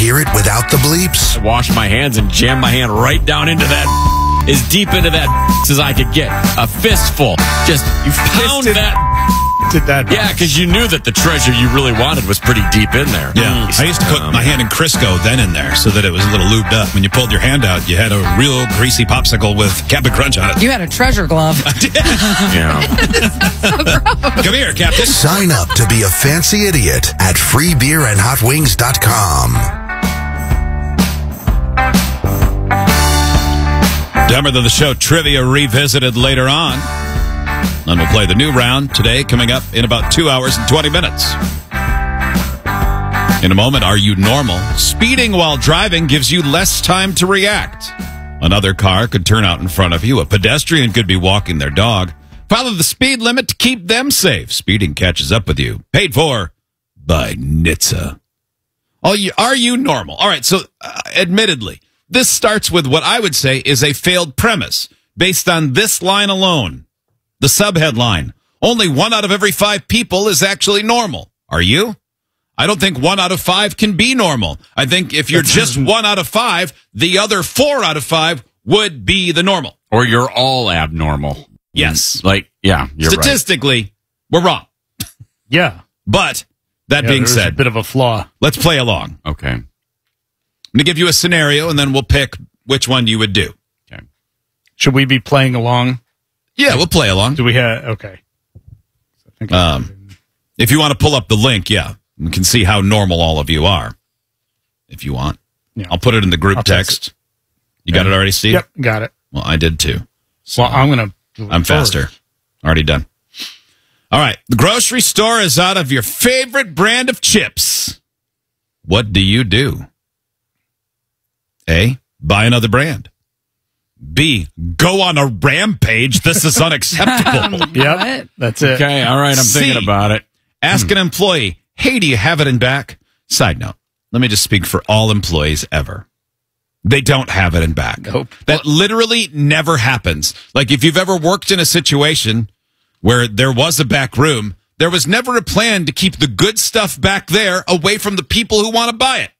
hear it without the bleeps? I washed my hands and jammed my hand right down into that, as deep into that as I could get. A fistful. Just, you pound that. Did that? Yeah, because you knew that the treasure you really wanted was pretty deep in there. Yeah, I used to put my hand in Crisco then in there so that it was a little lubed up. When you pulled your hand out, you had a real greasy popsicle with Captain Crunch on it. You had a treasure glove. I did. Yeah. Come here, Captain. Sign up to be a fancy idiot at freebeerandhotwings.com. Dumber Than the Show trivia revisited later on. And we'll play the new round today, coming up in about 2 hours and 20 minutes. In a moment, are you normal? Speeding while driving gives you less time to react. Another car could turn out in front of you. A pedestrian could be walking their dog. Follow the speed limit to keep them safe. Speeding catches up with you. Paid for by NHTSA. Are you normal? All right, so admittedly, this starts with what I would say is a failed premise based on this line alone. The subheadline, only 1 out of every 5 people is actually normal. Are you? I don't think 1 out of 5 can be normal. I think if you're just 1 out of 5, the other 4 out of 5 would be the normal. Or you're all abnormal. Yes. Yeah, you're Statistically, we're wrong. Yeah. But that being there's said, a bit of a flaw. let's play along. right. Okay. I'm going to give you a scenario, and then we'll pick which one you would do. Okay. Should we be playing along? Yeah, we'll play along. Do we have? Okay. I think If you want to pull up the link, yeah, we can see how normal all of you are. If you want, Yeah. I'll put it in the group I'll text. text You got it already, Steve? Yep, got it. Well, I did too. Well, I'm gonna. do it I'm first. faster. Already done. All right. The grocery store is out of your favorite brand of chips. What do you do? A, buy another brand. B, go on a rampage. This is unacceptable. Yep, that's it. Okay, all right, I'm C, thinking about it. Ask an employee, hey, do you have it in back? Side note, let me just speak for all employees ever. They don't have it in back. Nope. That literally never happens. Like if you've ever worked in a situation where there was a back room, there was never a plan to keep the good stuff back there away from the people who want to buy it.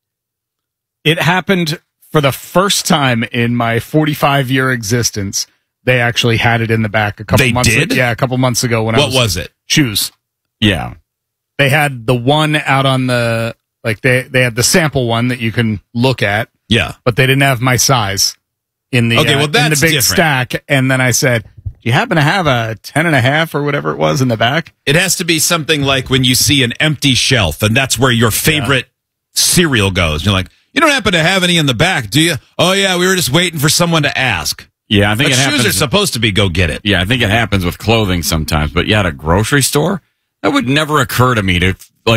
It happened for the first time in my 45-year existence. They actually had it in the back a couple They months did? Yeah, a couple months ago when What was it? Shoes. Yeah. They had the one out on the they had the sample one that you can look at, Yeah. but they didn't have my size in the Okay, well, in that's the big different. stack. And then I said, do you happen to have a 10.5 or whatever it was in the back? It has to be something like when you see an empty shelf and that's where your favorite cereal goes. You're like, you don't happen to have any in the back, do you? Oh, yeah, we were just waiting for someone to ask. Yeah, I think But it shoes happens. are supposed to be go get it. Yeah, I think it happens with clothing sometimes. But yeah, at a grocery store, that would never occur to me to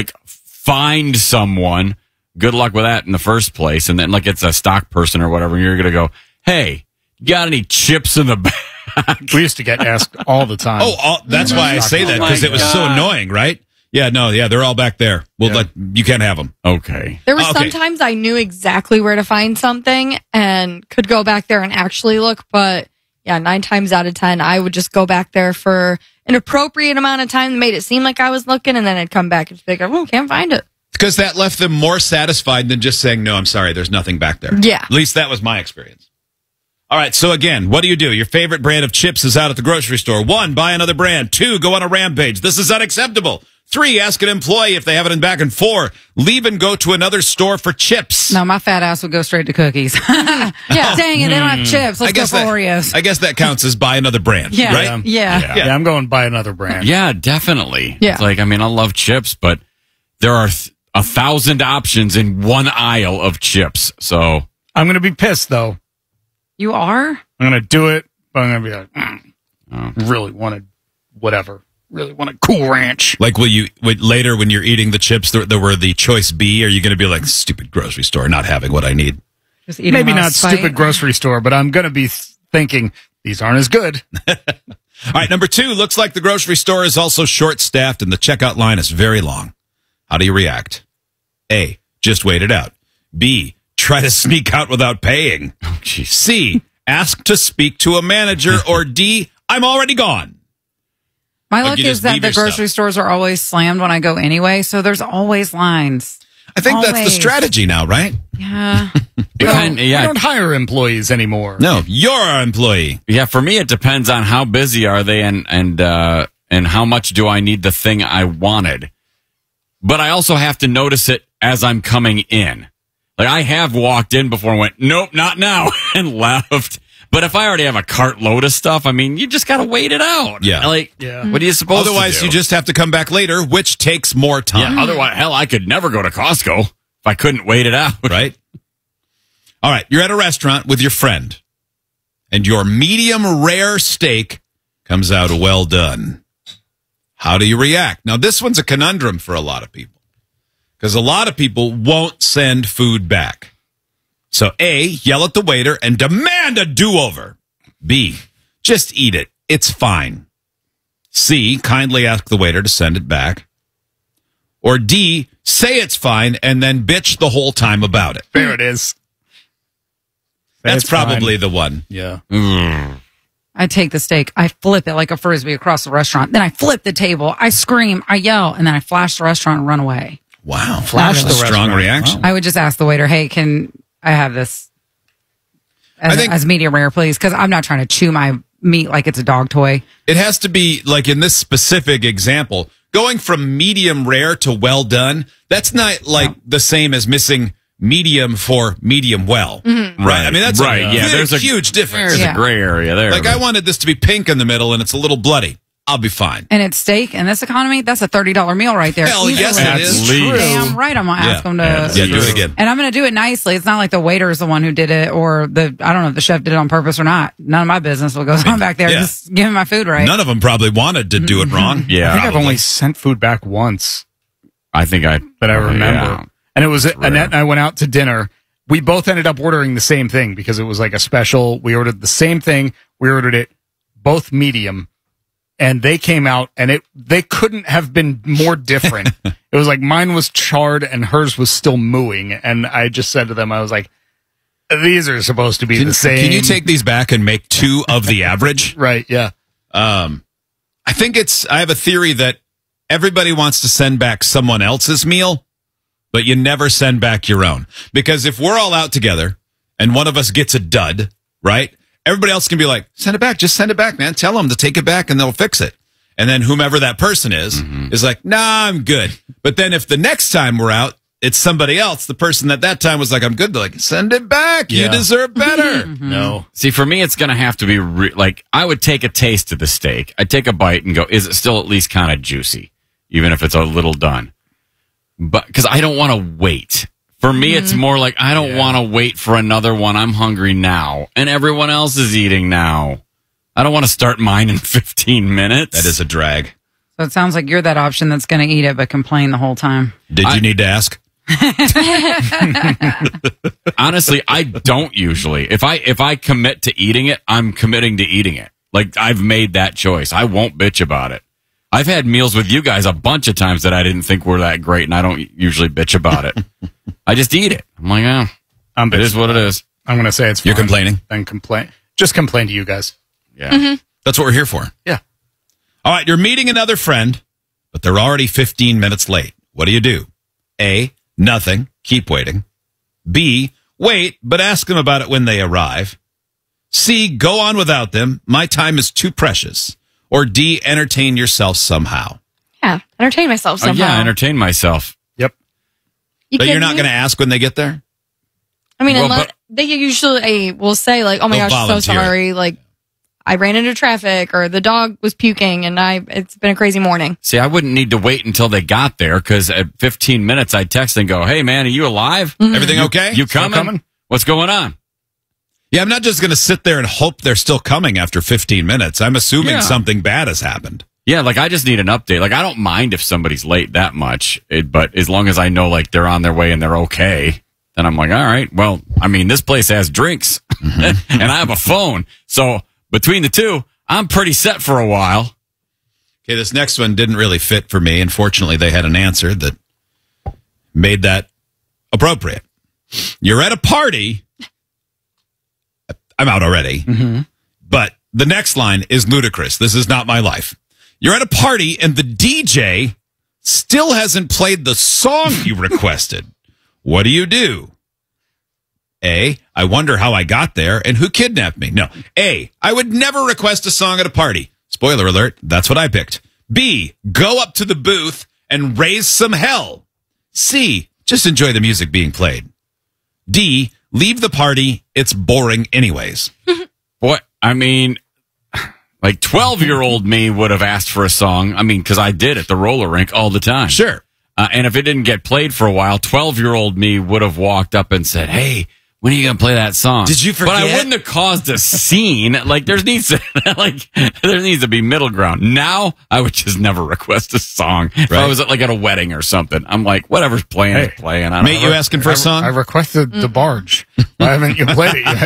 find someone. Good luck with that in the first place. And then it's a stock person or whatever. And you're going to go, hey, you got any chips in the back? We used to get asked all the time. That's why I say that, because it was so annoying, right? Yeah, they're all back there. You can't have them. Okay. There were Okay. sometimes I knew exactly where to find something and could go back there and actually look, but yeah, 9 times out of 10, I would just go back there for an appropriate amount of time that made it seem like I was looking, and then I'd come back and just be like, oh, can't find it. Because that left them more satisfied than just saying, no, I'm sorry, there's nothing back there. Yeah. At least that was my experience. All right, so again, what do? Your favorite brand of chips is out at the grocery store. 1, buy another brand. 2, go on a rampage. This is unacceptable. 3, ask an employee if they have it in back. And 4, leave and go to another store for chips. No, my fat ass would go straight to cookies. Yeah, dang it, they don't have chips. Let's go for Oreos. I guess that counts as buy another brand, Yeah. right? Yeah. Yeah, I'm going to buy another brand. Yeah, definitely. Yeah. It's I love chips, but there are 1,000 options in one aisle of chips. So I'm going to be pissed, though. You are? I'm going to do it, but I'm going to be like, really wanted whatever. Really want a Cool Ranch. Like, later when you're eating the chips, there were the choice B, are you going to be like, stupid grocery store, not having what I need? Just eating Maybe out of not spite. stupid grocery store, but I'm going to be thinking, these aren't as good. All right, number 2, looks like the grocery store is also short-staffed and the checkout line is very long. How do you react? A, just wait it out. B, try to sneak out without paying. Oh, geez. C, ask to speak to a manager. Or D, I'm already gone. My Like, luck you is just that leave the your grocery stuff. stores are always slammed when I go anyway, so there's always lines. I think that's the Always. strategy now, right? Yeah. We Yeah, don't hire employees anymore. No, you're our employee. yeah. For me, it depends on how busy are they and how much do I need the thing I wanted. But I also have to notice it as I'm coming in. Like I have walked in before and went, nope, not now, and left. But if I already have a cart load of stuff, I mean, you just got to wait it out. Yeah. Like, Yeah. what are you supposed Otherwise, to do? you just have to come back later, which takes more time. Yeah, otherwise, hell, I could never go to Costco if I couldn't wait it out. Right? All right, you're at a restaurant with your friend, and your medium rare steak comes out well done. How do you react? Now, this one's a conundrum for a lot of people because a lot of people won't send food back. So, A, yell at the waiter and demand a do-over. B, just eat it. It's fine. C, kindly ask the waiter to send it back. Or D, say it's fine and then bitch the whole time about it. There it is. That's It's fine. probably the one. Yeah. I take the steak, I flip it like a frisbee across the restaurant. Then I flip the table, I scream, I yell, and then I flash the restaurant and run away. Wow. Flash That's the a strong restaurant. reaction. Wow. I would just ask the waiter, hey, can I have this as medium rare, please? Because I'm not trying to chew my meat like it's a dog toy. It has to be, like in this specific example, going from medium rare to well done, that's not like the same as missing medium for medium well. Right? I mean, that's Right, yeah, there's there's a a- huge difference. There's Yeah. a gray area there. Like, I wanted this to be pink in the middle and it's a little bloody. I'll be fine. And it's steak in this economy, that's a $30 meal right there. Hell, yes, Easily. it is. That's true. Damn right, I'm going to ask them to. Yeah, do it again. And I'm going to do it nicely. It's not like the waiter is the one who did it or I don't know if the chef did it on purpose or not. None of my business what goes on back there. Yeah. Just give me my food right. None of them probably wanted to do it wrong. Yeah. I think I've Probably. only sent food back once I think I that I remember. yeah. And it was rare. Annette and I went out to dinner. We both ended up ordering the same thing because it was like a special. We ordered the same thing. We ordered it both medium. And they came out and they couldn't have been more different. It was like mine was charred and hers was still mooing. And I just said to them, I was like, these are supposed to be the same. Can you take these back and make two of the average? Right. Yeah. I think I have a theory that everybody wants to send back someone else's meal, but you never send back your own. Because if we're all out together and one of us gets a dud, right? Everybody else can be like, send it back. Just send it back, man. Tell them to take it back and they'll fix it. And then whomever that person is like, nah, I'm good. But then if the next time we're out, it's somebody else, the person that time was like, I'm good. They're like, send it back. You Yeah. deserve better. No. See, for me, it's going to have to be like I would take a taste of the steak. I'd take a bite and go, is it still at least kind of juicy, even if it's a little done? But because I don't want to wait. For me, it's more like I don't want to wait for another one. I'm hungry now, and everyone else is eating now. I don't want to start mine in 15 minutes. That is a drag. So it sounds like you're that option that's going to eat it but complain the whole time. Did you need to ask? Honestly, I don't usually. If I commit to eating it, I'm committing to eating it. Like I've made that choice. I won't bitch about it. I've had meals with you guys a bunch of times that I didn't think were that great, and I don't usually bitch about it. I just eat it. I'm like, oh, it is what it is. I'm going to say it's fine. You're complaining? Then complain. Just complain to you guys. Yeah. That's what we're here for. Yeah. All right, you're meeting another friend, but they're already 15 minutes late. What do? A, nothing. Keep waiting. B, wait, but ask them about it when they arrive. C, go on without them. My time is too precious. Or D, entertain yourself somehow. Yeah, entertain myself Oh, somehow. yeah, entertain myself. Yep. But you're not kidding going to me? ask when they get there? I mean, Well, unless they usually will say like, "Oh my They'll gosh, I'm so volunteer it. sorry." Like, I ran into traffic, or the dog was puking, and it's been a crazy morning. See, I wouldn't need to wait until they got there because at 15 minutes I'd text and go, hey, man, are you alive? Everything okay? You coming? What's going on? Yeah, I'm not just going to sit there and hope they're still coming after 15 minutes. I'm assuming Yeah. something bad has happened. Yeah, like I just need an update. Like I don't mind if somebody's late that much, but as long as I know like they're on their way and they're okay, then I'm like, all right, well, I mean, this place has drinks and I have a phone. So between the two, I'm pretty set for a while. Okay, this next one didn't really fit for me. Unfortunately, they had an answer that made that appropriate. You're at a party. I'm out already. But the next line is ludicrous. This is not my life. You're at a party and the DJ still hasn't played the song you requested. What do? A, I wonder how I got there and who kidnapped me. No. A, I would never request a song at a party. Spoiler alert, that's what I picked. B, go up to the booth and raise some hell. C, just enjoy the music being played. D, leave the party. It's boring anyways. Boy, I mean, like 12-year-old me would have asked for a song. I mean, because I did at the roller rink all the time. Sure. And if it didn't get played for a while, 12-year-old me would have walked up and said, hey, when are you going to play that song? Did you forget? But I wouldn't have caused a scene. Like, there needs to be middle ground. Now, I would just never request a song. If I was at a wedding or something, I'm like, whatever's playing is playing. I don't Mate, you asking for a song? I requested the barge. Why haven't you played it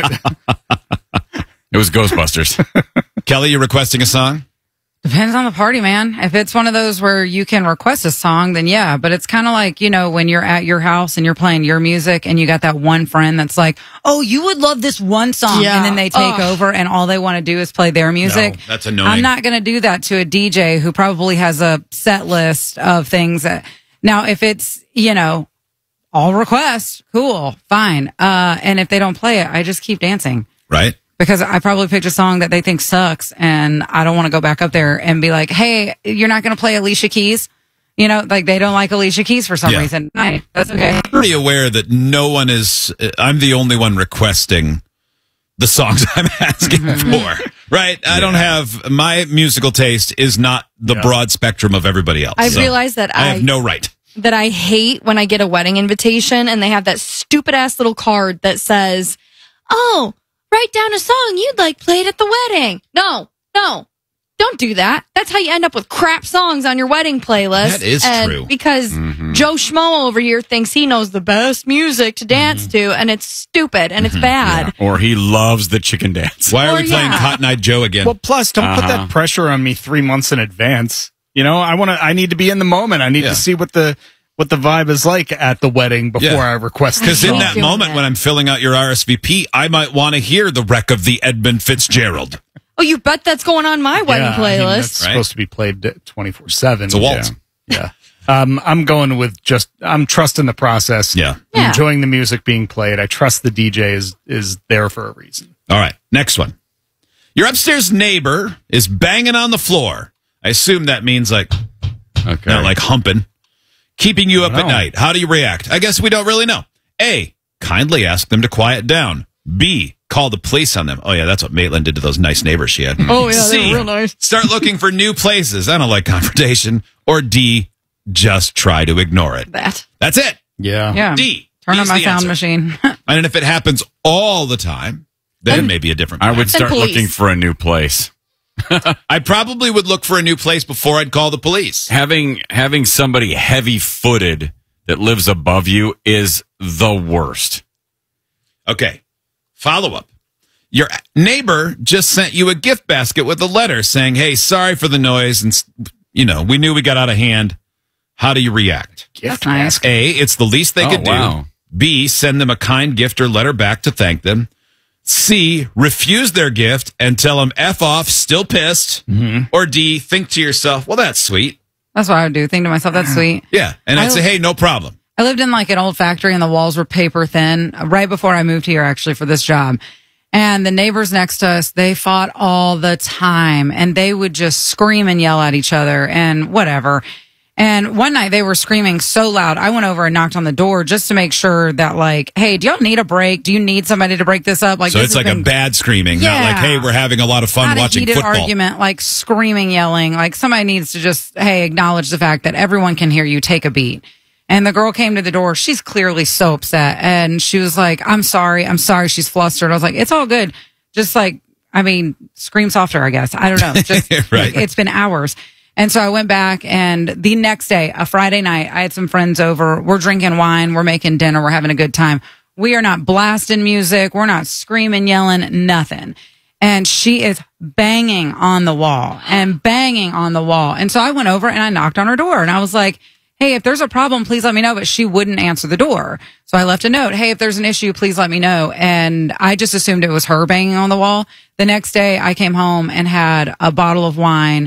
yet? It was Ghostbusters. Kelly, you requesting a song? Depends on the party, man. If it's one of those where you can request a song, then yeah. But it's kind of like, when you're at your house and you're playing your music and you got that one friend that's like, oh, you would love this one song. Yeah. And then they take over and all they want to do is play their music. No, that's annoying. I'm not going to do that to a DJ who probably has a set list of things. Now, if it's, all request, cool, fine. And if they don't play it, I just keep dancing. Right. Because I probably picked a song that they think sucks, and I don't want to go back up there and be like, hey, you're not going to play Alicia Keys? They don't like Alicia Keys for some reason. Right, that's okay. I'm pretty aware that I'm the only one requesting the songs I'm asking for. Right? I don't have, my musical taste is not the broad spectrum of everybody else. I realize that I have no right. That I hate when I get a wedding invitation and they have that stupid ass little card that says, oh, write down a song you'd like played at the wedding. No, don't do that. That's how you end up with crap songs on your wedding playlist. That is true. Because Joe Schmo over here thinks he knows the best music to dance to, and it's stupid and it's bad. Yeah. Or he loves the chicken dance. Why are we playing Cotton Eye Joe again? Well, plus, don't put that pressure on me 3 months in advance. I need to be in the moment. I need to see what the vibe is like at the wedding before I request it. Because in that moment when I'm filling out your RSVP, I might want to hear the wreck of the Edmund Fitzgerald. Oh, you bet that's going on my wedding playlist. That's supposed to be played 24/7. It's a waltz. Yeah. I'm going with I'm trusting the process. Yeah. Enjoying the music being played. I trust the DJ is there for a reason. All right. Next one. Your upstairs neighbor is banging on the floor. I assume that means not like humping. Keeping you up at night. How do you react? I guess we don't really know. A, kindly ask them to quiet down. B, call the police on them. Oh, yeah, that's what Maitland did to those nice neighbors she had. Oh, yeah, C, they're real nice. Start looking for new places. I don't like confrontation. Or D, just try to ignore it. That's it. Yeah. D. Turn on D's my the sound answer. machine. And if it happens all the time, then it may be a different I time. would start police. looking for a new place. I probably would look for a new place before I'd call the police. Having somebody heavy-footed that lives above you is the worst. Okay. Follow up. Your neighbor just sent you a gift basket with a letter saying, hey, sorry for the noise. And, we knew we got out of hand. How do you react? That's nice. A, it's the least they could do. Wow. B, send them a kind gift or letter back to thank them. C, refuse their gift and tell them F off, still pissed. Or D, think to yourself, well, that's sweet. That's what I would do. Think to myself, that's sweet. Yeah. And I'd say, hey, no problem. I lived in an old factory and the walls were paper thin right before I moved here, actually, for this job. And the neighbors next to us, they fought all the time and they would just scream and yell at each other and whatever. And one night they were screaming so loud, I went over and knocked on the door just to make sure that hey, do y'all need a break? Do you need somebody to break this up? So it's like a bad screaming, not like, hey, we're having a lot of fun not watching a heated football. argument, screaming, yelling, somebody needs to just, hey, acknowledge the fact that everyone can hear you, take a beat. And the girl came to the door. She's clearly so upset. And she was like, I'm sorry. She's flustered. I was like, it's all good. Just scream softer, I guess. I don't know. Just Right. It's been hours. And so I went back and the next day, a Friday night, I had some friends over. We're drinking wine. We're making dinner. We're having a good time. We are not blasting music. We're not screaming, yelling, nothing. And she is banging on the wall and banging on the wall. And so I went over and I knocked on her door and I was like, hey, if there's a problem, please let me know. But she wouldn't answer the door. So I left a note. Hey, if there's an issue, please let me know. And I just assumed it was her banging on the wall. The next day I came home and had a bottle of wine,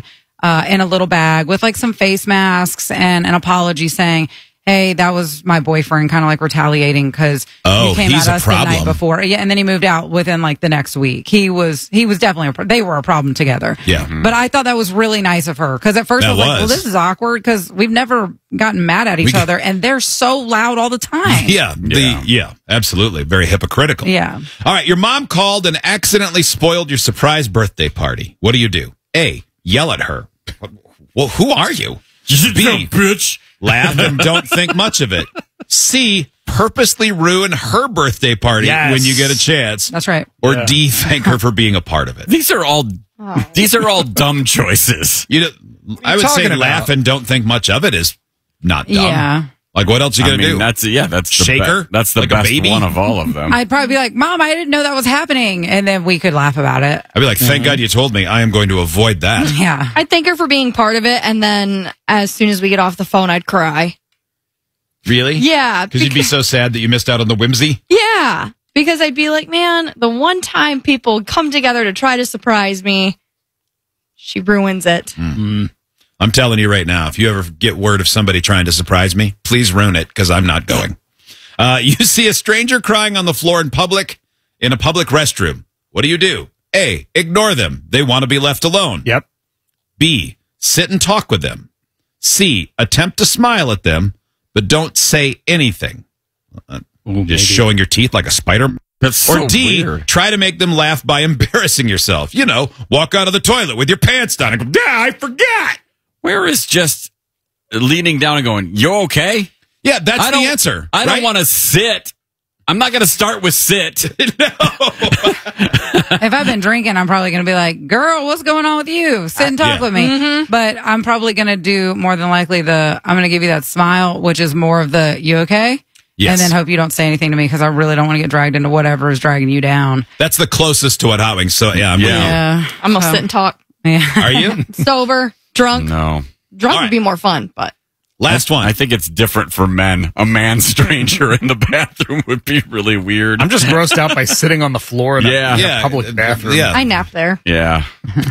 in a little bag with like some face masks and an apology saying, hey, that was my boyfriend, kind of like retaliating because he came he's at a us the problem. night before. Yeah, and then he moved out within like the next week. He was definitely they were a problem together. Yeah. But I thought that was really nice of her because at first I was like, well, this is awkward because we've never gotten mad at each other and they're so loud all the time. Yeah, absolutely. Very hypocritical. Yeah. All right, your mom called and accidentally spoiled your surprise birthday party. What do? A, yell at her. Well, who are you? B, bitch. laugh and don't think much of it. C, purposely ruin her birthday party when you get a chance. That's right. Or D, thank her for being a part of it. These are all dumb choices. I would say talking about? laugh and don't think much of it is not dumb. Yeah. Like, what else you gonna do? That's the Shaker? That's the Like a best baby? one of all of them. I'd probably be like, Mom, I didn't know that was happening. And then we could laugh about it. I'd be like, thank God you told me. I am going to avoid that. Yeah. I'd thank her for being part of it, and then as soon as we get off the phone, I'd cry. Really? Yeah. Because you'd be so sad that you missed out on the whimsy? Yeah. Because I'd be like, man, the one time people come together to try to surprise me, she ruins it. I'm telling you right now, if you ever get word of somebody trying to surprise me, please ruin it because I'm not going. You see a stranger crying on the floor in a public restroom. What do? A, ignore them. They want to be left alone. Yep. B, sit and talk with them. C, attempt to smile at them, but don't say anything. Just showing your teeth like a spider. That's so Or D, weird. try to make them laugh by embarrassing yourself. Walk out of the toilet with your pants down and go, I forgot. Where is just leaning down and going, you okay? Yeah, that's the answer. I don't want to sit. I'm not going to start with sit. If I've been drinking, I'm probably going to be like, girl, what's going on with you? Sit and talk with me. But I'm probably going to do more than likely I'm going to give you that smile, which is more of the, you okay? Yes. And then hope you don't say anything to me because I really don't want to get dragged into whatever is dragging you down. That's the closest to what Hot Wings. So, yeah, I'm with you. Yeah. I'm going to sit and talk. Yeah. Are you? Sober, drunk. No. Drunk All right. would be more fun, but Last one. I think it's different for men. A man stranger in the bathroom would be really weird. I'm just grossed out by sitting on the floor in Yeah. a public bathroom. Yeah. I nap there. Yeah.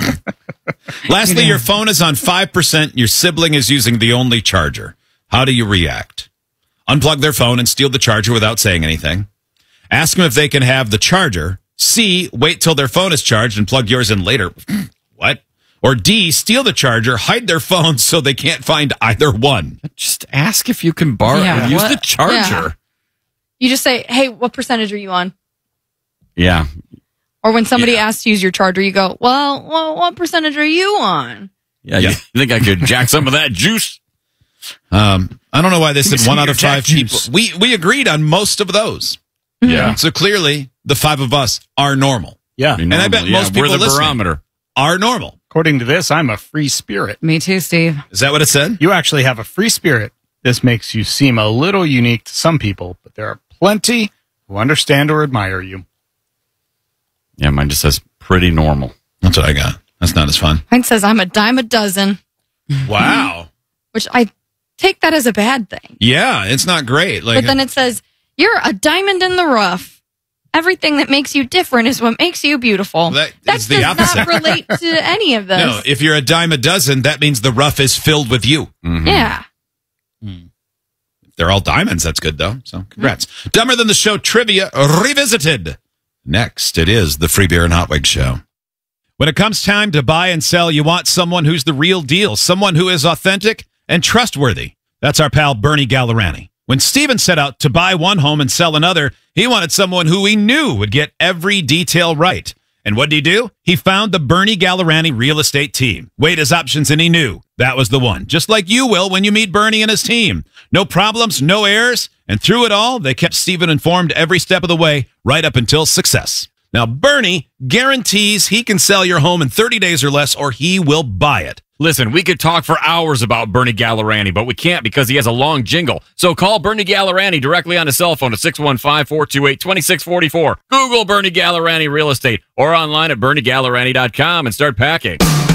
Lastly, your phone is on 5%. Your sibling is using the only charger. How do you react? Unplug their phone and steal the charger without saying anything. Ask them if they can have the charger. C, wait till their phone is charged and plug yours in later. What? Or D, steal the charger, hide their phone so they can't find either one. Just ask if you can borrow Yeah, use what? the charger. Yeah. You just say, hey, what percentage are you on? Yeah. Or when somebody asks to use your charger, you go, well, what percentage are you on? Yeah. You think I could jack some of that juice? I don't know why they Give me said some 1 of out your of 5 Jack people. juice. We agreed on most of those. Yeah. So clearly, the 5 of us are normal. Yeah. And I bet most we're people the listening barometer. are normal. According to this, I'm a free spirit. Me too, Steve. Is that what it said? You actually have a free spirit. This makes you seem a little unique to some people, but there are plenty who understand or admire you. Yeah, mine just says pretty normal. That's what I got. That's not as fun. Mine says I'm a dime a dozen, Wow. which I take that as a bad thing. Yeah, it's not great. Like, But then it says, you're a diamond in the rough. Everything that makes you different is what makes you beautiful. That That is the does opposite. not relate to any of this. no, if you're a dime a dozen, that means the rough is filled with you. Yeah. They're all diamonds. That's good, though. So congrats. Dumber Than the Show trivia revisited. Next, it is the Free Beer and Hot Wings Show. When it comes time to buy and sell, you want someone who's the real deal, someone who is authentic and trustworthy. That's our pal Bernie Gallerani. When Steven set out to buy one home and sell another, he wanted someone who he knew would get every detail right. And what did he do? He found the Bernie Gallerani real estate team. Weighed his options and he knew that was the one. Just like you will when you meet Bernie and his team. No problems, no errors. And through it all, they kept Steven informed every step of the way, right up until success. Now, Bernie guarantees he can sell your home in 30 days or less, or he will buy it. Listen, we could talk for hours about Bernie Gallerani, but we can't because he has a long jingle. So call Bernie Gallerani directly on his cell phone at 615-428-2644. Google Bernie Gallerani Real Estate or online at BernieGallerani.com and start packing.